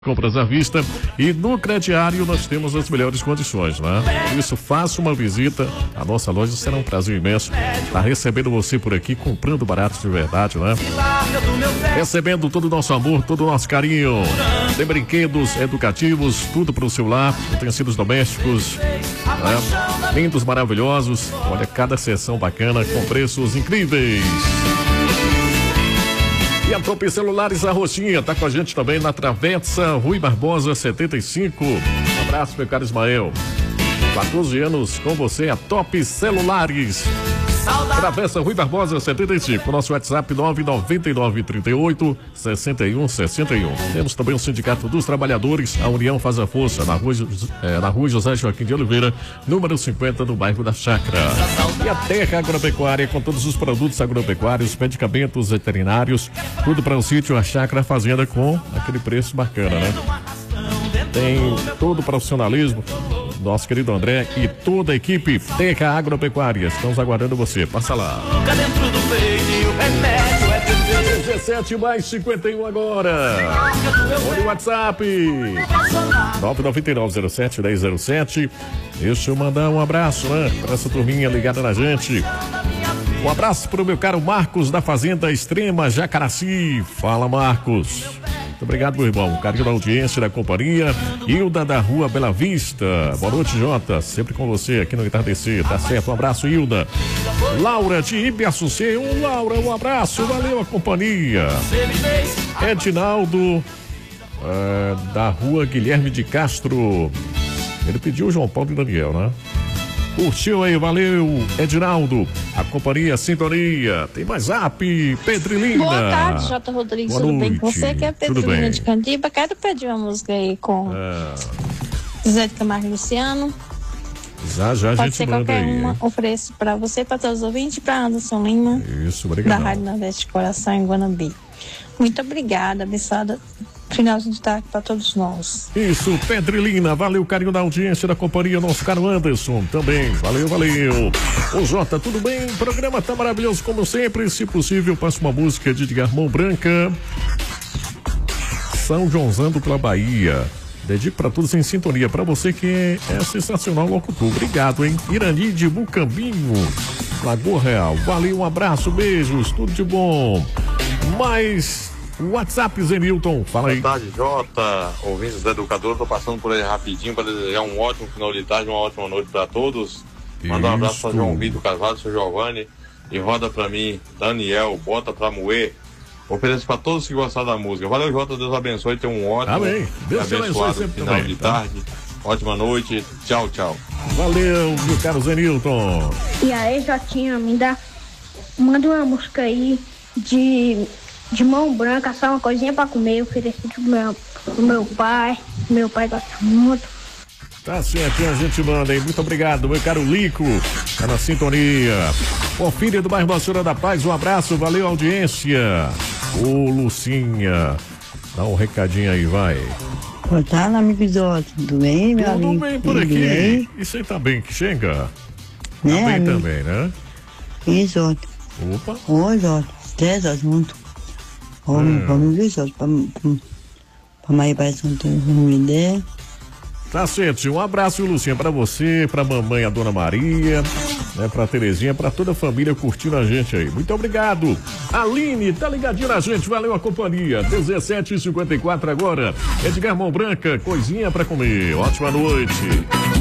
Compras à vista e no crediário nós temos as melhores condições, né? Por isso, faça uma visita à nossa loja, será um prazer imenso estar recebendo você por aqui, comprando barato de verdade, né? Recebendo todo o nosso amor, todo o nosso carinho. Tem brinquedos educativos, tudo para o seu lar, utensílios domésticos, né? Lindos, maravilhosos. Olha, cada seção bacana com preços incríveis. E a Top Celulares, a Roxinha, tá com a gente também na Travessa Rui Barbosa 75. Um abraço, meu caro Ismael. 14 anos com você, a Top Celulares. Travessa Rui Barbosa 75. Nosso WhatsApp 99938-6161. Temos também o Sindicato dos Trabalhadores, a União Faz a Força, na rua José Joaquim de Oliveira, número 50, no bairro da Chácara. E a Terra Agropecuária, com todos os produtos agropecuários, medicamentos veterinários, tudo para o sítio, a chácara, a fazenda, com aquele preço bacana, né? Tem todo o profissionalismo, nosso querido André e toda a equipe Terra Agropecuária. Estamos aguardando você. Passa lá. 17 mais 51 agora. Olha o WhatsApp. 99907-1007. Deixa eu mandar um abraço, né? Para essa turminha ligada na gente. Um abraço para o meu caro Marcos da Fazenda Extrema Jacaraci. Fala, Marcos. Muito obrigado, meu irmão. Carinho da audiência, da companhia. Hilda da Rua Bela Vista. Boa noite, Jota. Sempre com você aqui no Entardecer. Tá certo? Um abraço, Hilda. Laura de Ibiaçucê. Laura, um abraço. Valeu a companhia. Edinaldo da Rua Guilherme de Castro. Ele pediu o João Paulo e Daniel, né? Curtiu aí, valeu, Edinaldo. A companhia Sintonia. Tem mais zap, Pedrilina. Boa tarde, Jota Rodrigues. Tudo bem com você? Que é Pedrilina de Candiba. Quero pedir uma música aí com Zé de Camargo e Luciano. Já a gente pode ser manda qualquer aí. uma. Ofereço para você, para todos os ouvintes, para Anderson Lima. Isso, obrigado. Da Rádio Nordeste Coração, em Guanambi. Muito obrigada, abençoada. Finalzinho de tarde para todos nós. Isso, Pedrilina, valeu o carinho da audiência da companhia, nosso caro Anderson também, valeu. Ô Jota, tudo bem? O programa tá maravilhoso como sempre, se possível, passe uma música de Edgar Mão Branca, São Joãozando pela Bahia. Dedico para todos em sintonia, para você que é sensacional locutor. Obrigado, hein? Irani de Bucambinho, Lagoa Real, valeu, um abraço, beijos, tudo de bom. Mais WhatsApp, Zenilton, fala aí. Boa tarde, Jota, ouvintes da Educadora, tô passando por aí rapidinho para desejar um ótimo final de tarde, uma ótima noite para todos. Mandar um abraço para João Vitor Carvalho, seu Giovanni, e roda para mim, Daniel, bota pra moer. Ofereço para todos que gostaram da música. Valeu, Jota, Deus abençoe, tenha um ótimo, amém. Deus abençoado final também, de tarde. Ótima noite, tchau. Valeu, meu caro Zenilton. E aí, Jotinha, manda uma música aí de Mão Branca, só uma coisinha pra comer, oferecido pro meu pai. Meu pai gosta muito. Tá certo, a gente manda, hein? Muito obrigado, meu caro Lico, tá na sintonia. Filha do bairro Vassoura da Paz, um abraço, valeu audiência. Ô Lucinha, dá um recadinho aí, vai. Boa tarde, amigo Jota, tudo bem, meu amigo? Tudo bem por aqui, bem? E você tá bem que chega? Tá né, bem amigo? também, né? E Jota? Opa. Oi, Jota, Jota junto. Vamos ver, Jota, pra Maria Paixão ter uma ideia. Tá certo, um abraço, Lucinha, pra você, pra mamãe, a Dona Maria, né, pra Terezinha, pra toda a família curtindo a gente aí. Muito obrigado. Aline, tá ligadinho na gente, valeu a companhia. 17h54 agora. Edgar Mão Branca, coisinha pra comer. Ótima noite.